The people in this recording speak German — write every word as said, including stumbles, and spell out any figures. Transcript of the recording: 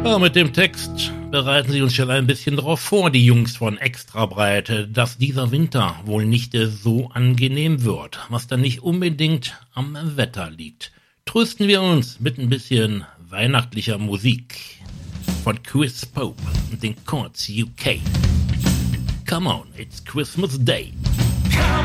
Ja, mit dem Text bereiten Sie uns schon ein bisschen darauf vor, die Jungs von Extrabreite, dass dieser Winter wohl nicht so angenehm wird, was dann nicht unbedingt am Wetter liegt. Trösten wir uns mit ein bisschen weihnachtlicher Musik von Chris Pope und den Chords U K. Come on, it's Christmas Day.